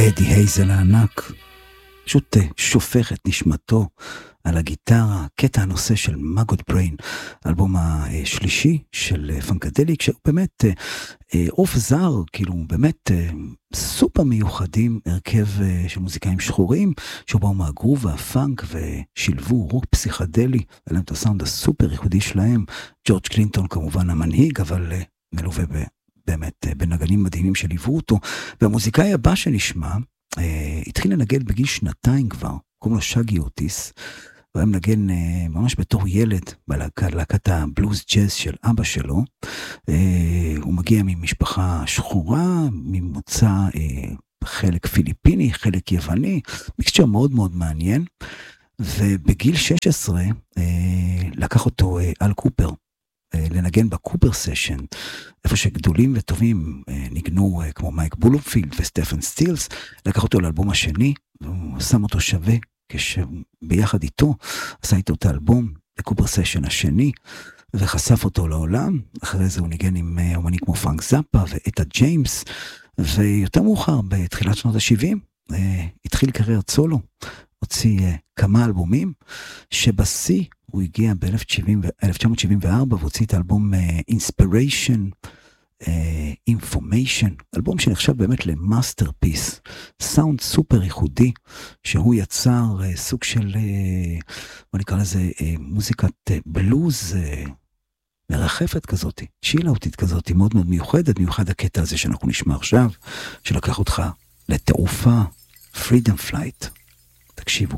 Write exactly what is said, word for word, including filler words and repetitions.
אדי הייזל הענק, פשוט שופך את נשמתו על הגיטרה, קטע הנושא של מגוד בריין, האלבום השלישי של פנקדליק, שהוא באמת עוף זר, כאילו באמת סופר מיוחדים, הרכב של מוזיקאים שחורים, שבאו מהגרוב והפאנק ושילבו רוק פסיכדלי, ולהם את הסאונד הסופר ייחודי שלהם, ג'ורג' קלינטון כמובן המנהיג, אבל מלווה באמת בנגנים מדהימים שליוו אותו, והמוזיקאי הבא שנשמע, אה, התחיל לנגן בגיל שנתיים כבר, קוראים לו שגי אוטיס, הוא היה מנגן אה, ממש בתור ילד, בלהקת הבלוז ג'אז של אבא שלו, אה, הוא מגיע ממשפחה שחורה, ממוצא אה, חלק פיליפיני, חלק יווני, מקשר מאוד מאוד מעניין, ובגיל שש עשרה אה, לקח אותו אה, אל קופר, לנגן בקופר סשן, איפה שגדולים וטובים ניגנו כמו מייק בולומפילד וסטפן סטילס, לקח אותו לאלבום השני, והוא שם אותו שווה, כשביחד איתו עשה איתו את האלבום, בקופר סשן השני, וחשף אותו לעולם. אחרי זה הוא ניגן עם אומנים כמו פרנק זאפה ואתה ג'יימס, ויותר מאוחר, בתחילת שנות ה-שבעים, התחיל קריירת סולו, הוציא כמה אלבומים, שבשיא הוא הגיע ב-אלף תשע מאות שבעים וארבע והוציא את האלבום uh, Inspiration, uh, Information, אלבום שנחשב באמת למאסטרפיס, סאונד סופר ייחודי, שהוא יצר uh, סוג של, uh, בוא נקרא לזה, uh, מוזיקת uh, בלוז uh, מרחפת כזאת, צ'ילאוטית כזאת, מאוד מאוד מיוחדת, מיוחד הקטע הזה שאנחנו נשמע עכשיו, שלקח אותך לתעופה, Freedom Flight, תקשיבו.